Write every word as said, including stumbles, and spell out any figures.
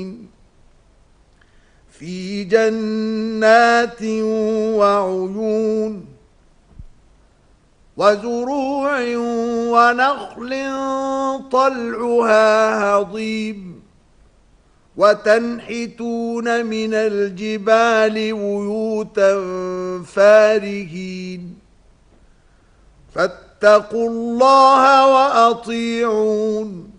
في جنات وعيون وزروع ونخل طلعها هضيم وتنحتون من الجبال بيوتا فارهين فاتقوا الله وأطيعون